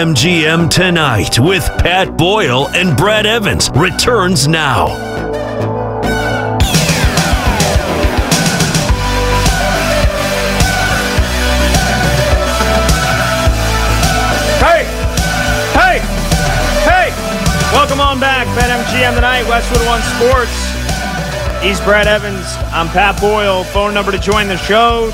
BetMGM Tonight with Pat Boyle and Brad Evans returns now. Hey! Welcome on back. BetMGM Tonight, Westwood One Sports. He's Brad Evans. I'm Pat Boyle. Phone number to join the show,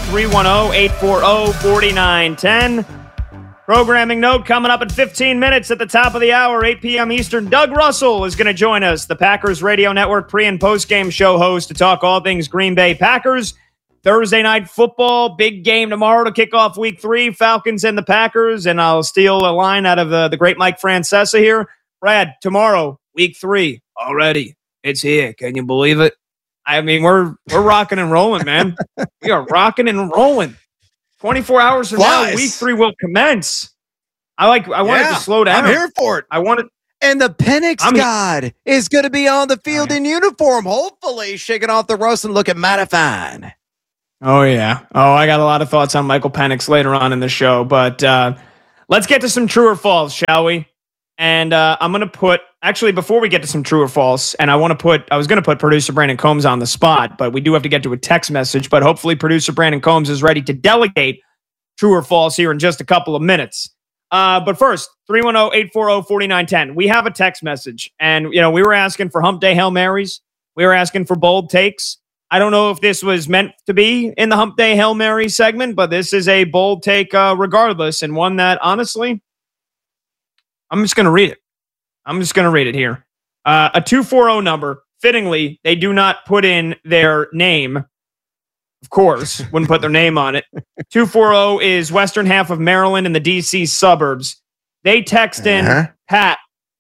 310-840-4910. Programming note coming up in 15 minutes at the top of the hour, 8 p.m. Eastern. Doug Russell is going to join us, the Packers Radio Network pre- and post-game show host, to talk all things Green Bay Packers. Thursday night football, big game tomorrow to kick off week 3, Falcons and the Packers. And I'll steal a line out of the great Mike Francesa here. Brad, tomorrow, week 3, already. It's here. Can you believe it? I mean, we're rocking and rolling, man. We are rocking and rolling. 24 hours from now, week 3 will commence. I want it to slow down. I'm here for it. I want it. And the Penix God is going to be on the field in uniform, hopefully shaking off the rust and looking mighty fine. Oh, yeah. Oh, I got a lot of thoughts on Michael Penix later on in the show, but let's get to some true or false, shall we? And I'm going to put, actually, before we get to some true or false, and I was going to put producer Brandon Combs on the spot, but we do have to get to a text message, but hopefully producer Brandon Combs is ready to delegate true or false here in just a couple of minutes. But first, 310-840-4910. We have a text message, and, we were asking for Hump Day Hail Marys. We were asking for bold takes. I don't know if this was meant to be in the Hump Day Hail Mary segment, but this is a bold take regardless, and one that, honestly, I'm just going to read it. I'm just going to read it here. A 240 number. Fittingly, they do not put in their name. Of course, wouldn't put their name on it. 240 is western half of Maryland and the D.C. suburbs. They text in, Pat,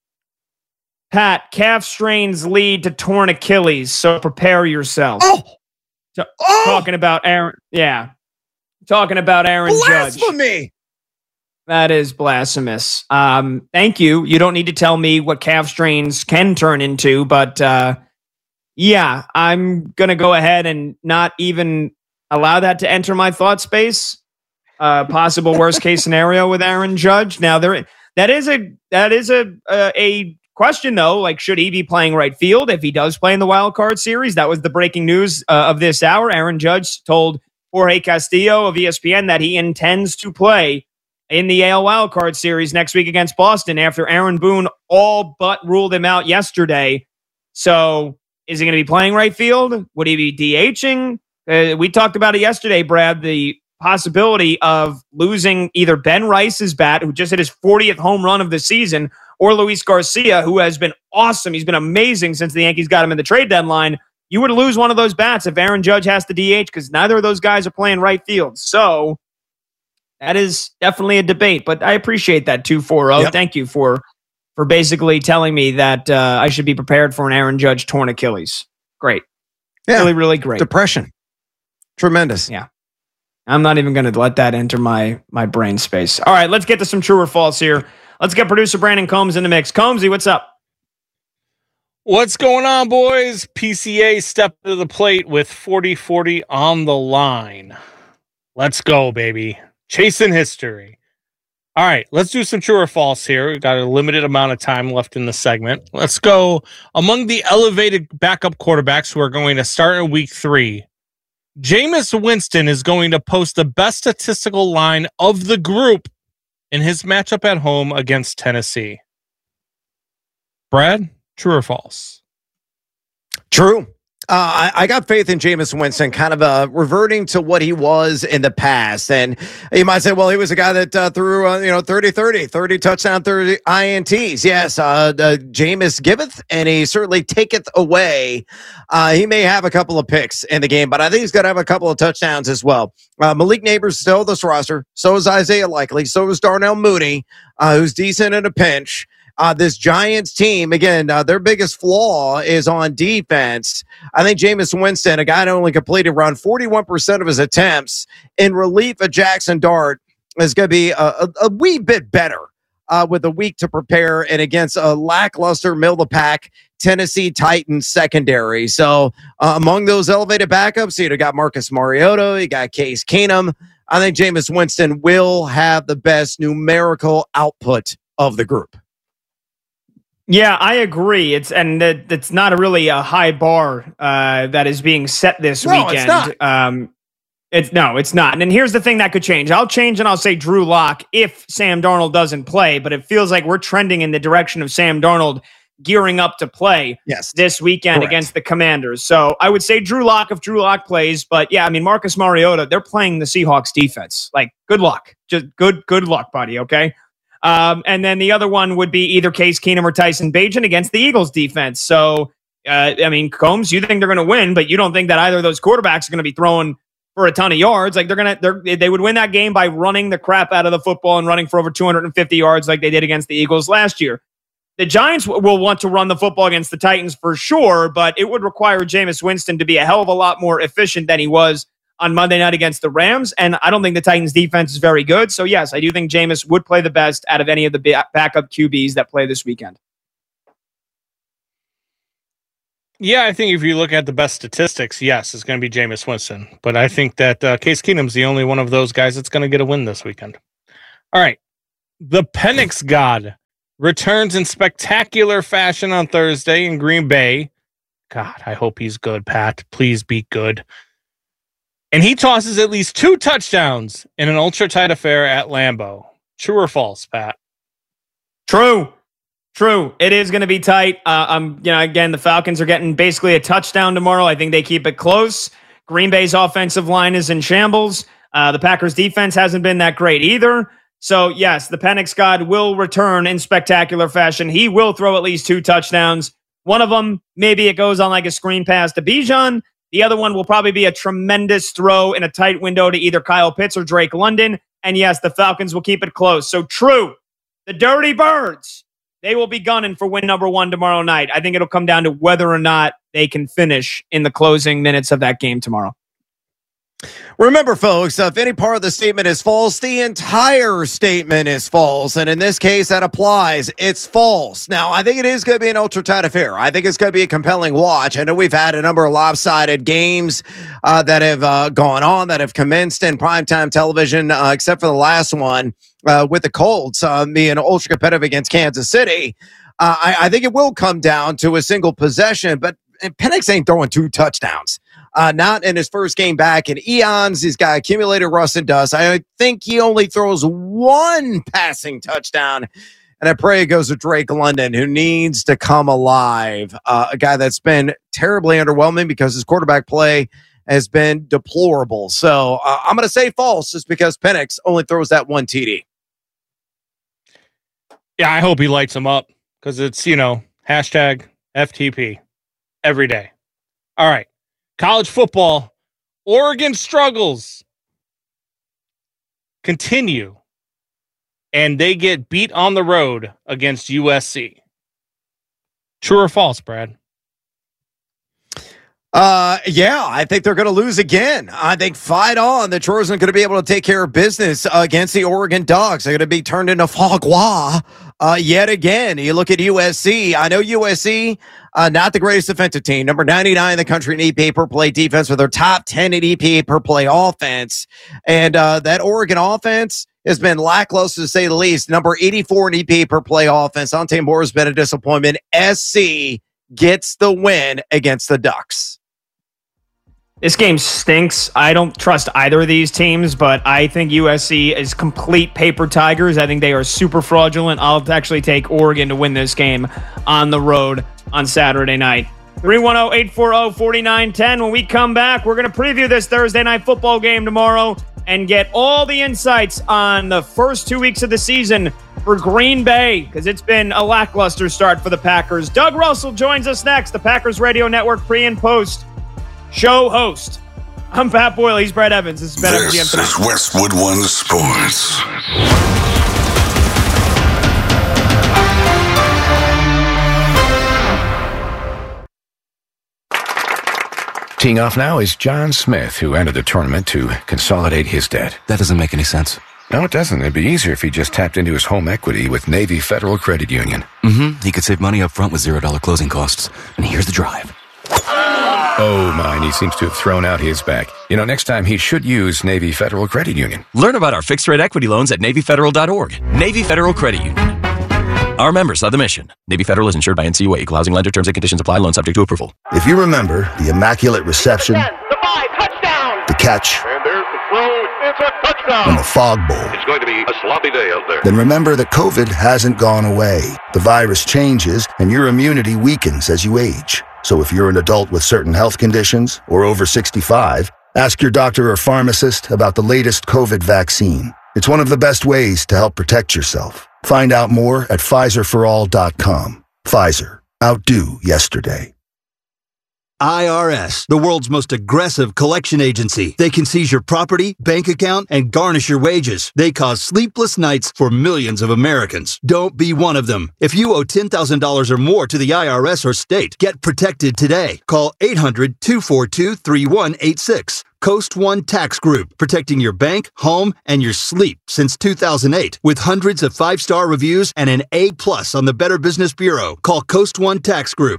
calf strains lead to torn Achilles, so prepare yourself. Talking about Aaron. Yeah. Talking about Aaron Judge. Blasphemy! That is blasphemous. Thank you. You don't need to tell me what calf strains can turn into, but yeah, I'm going to go ahead and not even allow that to enter my thought space. Possible worst case scenario with Aaron Judge. Now that is a question though. Like, should he be playing right field if he does play in the wild card series? That was the breaking news of this hour. Aaron Judge told Jorge Castillo of ESPN that he intends to play in the AL wildcard series next week against Boston after Aaron Boone all but ruled him out yesterday. So is he going to be playing right field? Would he be DHing? We talked about it yesterday, Brad, the possibility of losing either Ben Rice's bat, who just hit his 40th home run of the season, or Luis Garcia, who has been awesome. He's been amazing since the Yankees got him in the trade deadline. You would lose one of those bats if Aaron Judge has to DH because neither of those guys are playing right field. So that is definitely a debate, but I appreciate that 240. Yep. Thank you for basically telling me that I should be prepared for an Aaron Judge torn Achilles. Great. Yeah. Really, really great. Depression. Tremendous. Yeah. I'm not even going to let that enter my brain space. All right, let's get to some true or false here. Let's get producer Brandon Combs in the mix. Combsy, what's up? What's going on, boys? PCA stepped to the plate with 40-40 on the line. Let's go, baby. Chasing history. All right, let's do some true or false here. We've got a limited amount of time left in the segment. Let's go. Among the elevated backup quarterbacks who are going to start in week 3, Jameis Winston is going to post the best statistical line of the group in his matchup at home against Tennessee. Brad, true or false? True. I got faith in Jameis Winston, kind of reverting to what he was in the past. And you might say, well, he was a guy that threw 30 touchdown, 30 INTs. Yes, Jameis giveth, and he certainly taketh away. He may have a couple of picks in the game, but I think he's going to have a couple of touchdowns as well. Malik Neighbors still this roster. So is Isaiah Likely. So is Darnell Mooney, who's decent in a pinch. This Giants team, again, their biggest flaw is on defense. I think Jameis Winston, a guy that only completed around 41% of his attempts in relief of Jackson Dart, is going to be a wee bit better with a week to prepare and against a lackluster middle-of-the-pack Tennessee Titans secondary. So among those elevated backups, you got Marcus Mariota, you got Case Keenum. I think Jameis Winston will have the best numerical output of the group. Yeah, I agree. It's not really a high bar that is being set this weekend. It's not. It's not. And then here's the thing that could change. I'll change and I'll say Drew Lock if Sam Darnold doesn't play, but it feels like we're trending in the direction of Sam Darnold gearing up to play this weekend against the Commanders. So I would say Drew Lock if Drew Lock plays. But yeah, I mean, Marcus Mariota, they're playing the Seahawks defense. Like, good luck. Just good luck, buddy, okay? And then the other one would be either Case Keenum or Tyson Bagent against the Eagles defense. So, I mean, Combs, you think they're going to win, but you don't think that either of those quarterbacks are going to be throwing for a ton of yards. Like, they would win that game by running the crap out of the football and running for over 250 yards like they did against the Eagles last year. The Giants will want to run the football against the Titans for sure, but it would require Jameis Winston to be a hell of a lot more efficient than he was on Monday night against the Rams, and I don't think the Titans' defense is very good. So, yes, I do think Jameis would play the best out of any of the backup QBs that play this weekend. Yeah, I think if you look at the best statistics, yes, it's going to be Jameis Winston. But I think that Case Keenum's the only one of those guys that's going to get a win this weekend. All right. The Penix God returns in spectacular fashion on Thursday in Green Bay. God, I hope he's good, Pat. Please be good. And he tosses at least 2 touchdowns in an ultra-tight affair at Lambeau. True or false, Pat? True. It is going to be tight. Again, the Falcons are getting basically a touchdown tomorrow. I think they keep it close. Green Bay's offensive line is in shambles. The Packers' defense hasn't been that great either. So, yes, the Penix God will return in spectacular fashion. He will throw at least 2 touchdowns. One of them, maybe it goes on like a screen pass to Bijan. The other one will probably be a tremendous throw in a tight window to either Kyle Pitts or Drake London. And yes, the Falcons will keep it close. So true, the Dirty Birds, they will be gunning for win number 1 tomorrow night. I think it'll come down to whether or not they can finish in the closing minutes of that game tomorrow. Remember, folks, if any part of the statement is false, the entire statement is false. And in this case, that applies. It's false. Now, I think it is going to be an ultra-tight affair. I think it's going to be a compelling watch. I know we've had a number of lopsided games that have gone on, that have commenced in primetime television, except for the last one with the Colts being ultra-competitive against Kansas City. I think it will come down to a single possession, but Penix ain't throwing 2 touchdowns. Not in his first game back in eons. He's got accumulated rust and dust. I think he only throws 1 passing touchdown. And I pray it goes to Drake London, who needs to come alive. A guy that's been terribly underwhelming because his quarterback play has been deplorable. So I'm going to say false just because Penix only throws that 1 TD. Yeah, I hope he lights him up because it's, hashtag FTP every day. All right. College football, Oregon struggles continue, and they get beat on the road against USC. True or false, Brad? Yeah, I think they're going to lose again. I think fight on. The Trojans are going to be able to take care of business against the Oregon Ducks. They're going to be turned into Fogwa yet again. You look at USC. I know USC, not the greatest defensive team. Number 99 in the country in EPA per play defense, with their top 10 in EPA per play offense. And that Oregon offense has been lackluster to say the least. Number 84 in EPA per play offense. Dante Moore has been a disappointment. SC gets the win against the Ducks. This game stinks. I don't trust either of these teams, but I think USC is complete paper tigers. I think they are super fraudulent. I'll actually take Oregon to win this game on the road on Saturday night. 310-840-4910. When we come back, we're going to preview this Thursday night football game tomorrow and get all the insights on the first 2 weeks of the season for Green Bay, because it's been a lackluster start for the Packers. Doug Russell joins us next, the Packers Radio Network pre and post show host. I'm Pat Boyle. He's Brett Evans. This is BetMGM Tonight. This is Westwood One Sports. Teeing off now is John Smith, who entered the tournament to consolidate his debt. That doesn't make any sense. No, it doesn't. It'd be easier if he just tapped into his home equity with Navy Federal Credit Union. He could save money up front with $0 closing costs. And here's the drive. Oh, mine. He seems to have thrown out his back. Next time he should use Navy Federal Credit Union. Learn about our fixed-rate equity loans at NavyFederal.org. Navy Federal Credit Union. are members of the mission. Navy Federal is insured by NCUA. Equal housing lender. Terms and conditions apply. Loan subject to approval. If you remember the immaculate reception, the catch, and there's the throw. It's a touchdown. and the fog bowl, It's going to be a sloppy day out there. then remember that COVID hasn't gone away. The virus changes, and your immunity weakens as you age. So if you're an adult with certain health conditions or over 65, ask your doctor or pharmacist about the latest COVID vaccine. It's one of the best ways to help protect yourself. Find out more at PfizerForAll.com. Pfizer. Outdo yesterday. IRS, the world's most aggressive collection agency. They can seize your property, bank account, and garnish your wages. They cause sleepless nights for millions of Americans. Don't be one of them. If you owe $10,000 or more to the IRS or state, get protected today. Call 800-242-3186. Coast One Tax Group, protecting your bank, home, and your sleep since 2008. With hundreds of 5-star reviews and an A+ on the Better Business Bureau. Call Coast One Tax Group,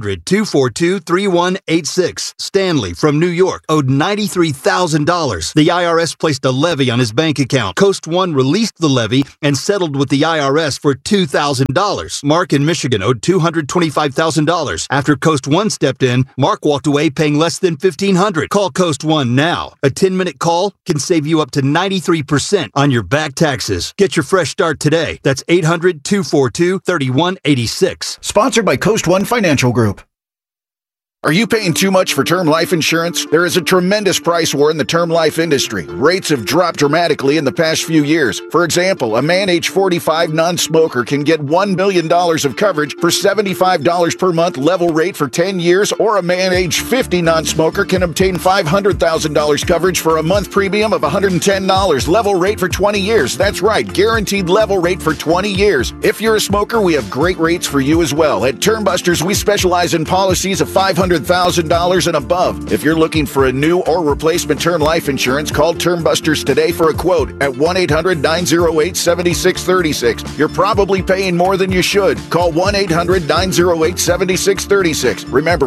800-242-3186. Stanley from New York owed $93,000. The IRS placed a levy on his bank account. Coast One released the levy and settled with the IRS for $2,000. Mark in Michigan owed $225,000. After Coast One stepped in, Mark walked away paying less than $1,500. Call Coast One now. A 10-minute call can save you up to 93% on your back taxes. Get your fresh start today. That's 800-242-3186. Sponsored by Coast One Financial Group. Are you paying too much for term life insurance? There is a tremendous price war in the term life industry. Rates have dropped dramatically in the past few years. For example, a man age 45 non-smoker can get $1 million of coverage for $75 per month level rate for 10 years, or a man age 50 non-smoker can obtain $500,000 coverage for a month premium of $110 level rate for 20 years. That's right, guaranteed level rate for 20 years. If you're a smoker, we have great rates for you as well. At Termbusters, we specialize in policies of $500,000 and above. If you're looking for a new or replacement term life insurance, call Termbusters today for a quote at 1-800-908-7636. You're probably paying more than you should. Call 1-800-908-7636. Remember,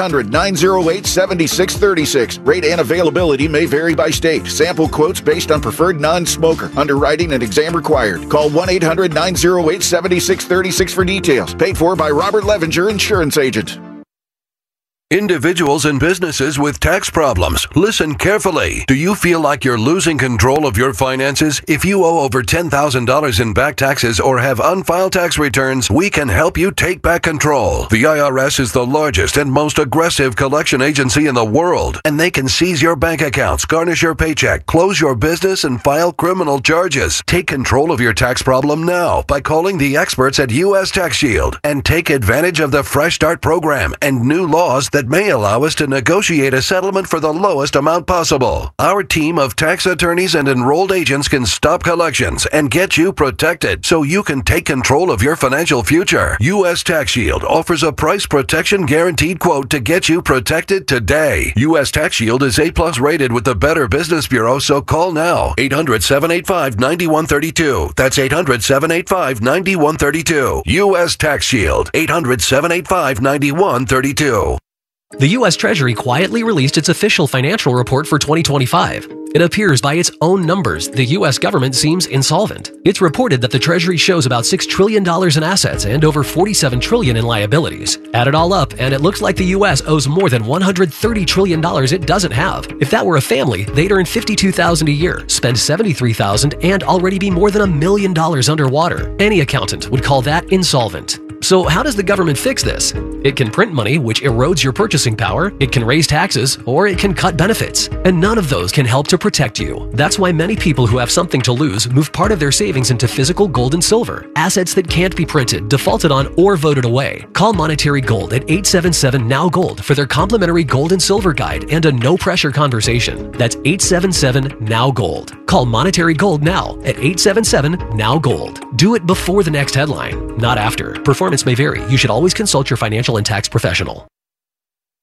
1-800-908-7636. Rate and availability may vary by state. Sample quotes based on preferred non-smoker. Underwriting and exam required. Call 1-800-908-7636 for details. Paid for by Robert Levinger, Insurance Agent. Individuals and businesses with tax problems, listen carefully. Do you feel like you're losing control of your finances? If you owe over $10,000 in back taxes or have unfiled tax returns, we can help you take back control. The IRS is the largest and most aggressive collection agency in the world, and they can seize your bank accounts, garnish your paycheck, close your business, and file criminal charges. Take control of your tax problem now by calling the experts at U.S. Tax Shield and take advantage of the Fresh Start program and new laws that may allow us to negotiate a settlement for the lowest amount possible. Our team of tax attorneys and enrolled agents can stop collections and get you protected so you can take control of your financial future. U.S. Tax Shield offers a price protection guaranteed quote to get you protected today. U.S. Tax Shield is A+ rated with the Better Business Bureau, so call now. 800-785-9132. That's 800-785-9132. U.S. Tax Shield. 800-785-9132. The U.S. Treasury quietly released its official financial report for 2025. It appears by its own numbers the U.S. government seems insolvent. It's reported that the Treasury shows about $6 trillion in assets and over $47 trillion in liabilities. Add it all up, and it looks like the U.S. owes more than $130 trillion it doesn't have. If that were a family, they'd earn $52,000 a year, spend $73,000, and already be more than $1 million underwater. Any accountant would call that insolvent. So how does the government fix this? It can print money, which erodes your purchasing power, it can raise taxes, or it can cut benefits. And none of those can help to protect you. That's why many people who have something to lose move part of their savings into physical gold and silver, assets that can't be printed, defaulted on, or voted away. Call Monetary Gold at 877-NOW-GOLD for their complimentary gold and silver guide and a no-pressure conversation. That's 877-NOW-GOLD. Call Monetary Gold now at 877-NOW-GOLD. Do it before the next headline, not after. Performance may vary. You should always consult your financial and tax professional.